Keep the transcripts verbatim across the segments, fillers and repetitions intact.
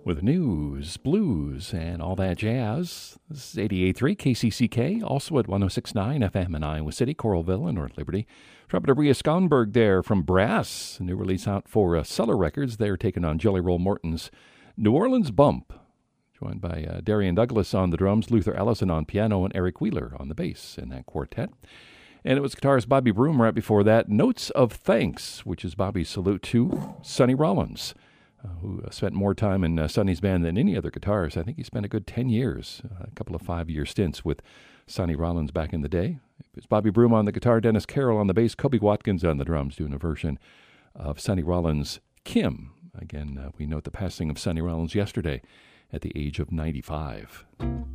with news, blues, and all that jazz. This is eighty-eight point three K C C K, also at one oh six point nine F M in Iowa City, Coralville, and North Liberty. Trumpeter Bria Skonberg there from Brass, a new release out for uh, Cellar Records. They're taking on Jelly Roll Morton's New Orleans Bump, joined by uh, Darian Douglas on the drums, Luther Ellison on piano, and Eric Wheeler on the bass in that quartet. And it was guitarist Bobby Broom right before that. Notes of Thanks, which is Bobby's salute to Sonny Rollins, uh, who uh, spent more time in uh, Sonny's band than any other guitarist. I think he spent a good ten years, uh, a couple of five-year stints with Sonny Rollins back in the day. It was Bobby Broom on the guitar, Dennis Carroll on the bass, Kobe Watkins on the drums, doing a version of Sonny Rollins' Kim. Again, uh, we note the passing of Sonny Rollins yesterday at the age of ninety-five.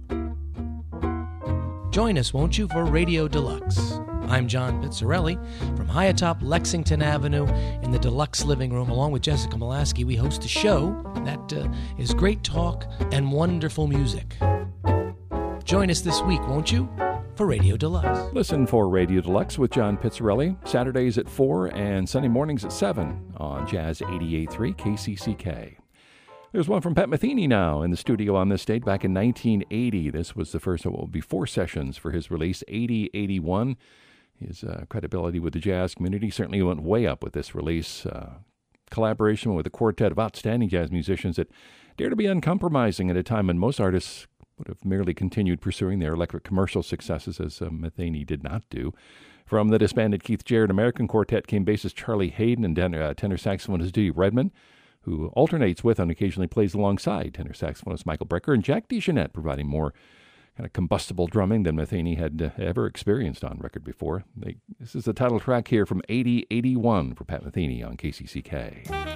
Join us, won't you, for Radio Deluxe. I'm John Pizzarelli. From high atop Lexington Avenue in the Deluxe Living Room, along with Jessica Molaski, we host a show that uh, is great talk and wonderful music. Join us this week, won't you, for Radio Deluxe. Listen for Radio Deluxe with John Pizzarelli, Saturdays at four and Sunday mornings at seven on Jazz eighty-eight point three K C C K. There's one from Pat Metheny now in the studio on this date back in nineteen eighty. This was the first of what will be four sessions for his release, eighty eighty-one. His uh, credibility with the jazz community certainly went way up with this release. Uh, collaboration with a quartet of outstanding jazz musicians that dare to be uncompromising at a time when most artists would have merely continued pursuing their electric commercial successes, as uh, Metheny did not do. From the disbanded Keith Jarrett American Quartet came bassist Charlie Hayden and tenor, uh, tenor saxophonist Dee Redman, who alternates with and occasionally plays alongside tenor saxophonist Michael Brecker, and Jack DeJohnette, providing more kind of combustible drumming than Metheny had uh, ever experienced on record before. They, this is the title track here from eighty eighty-one for Pat Metheny on K C C K.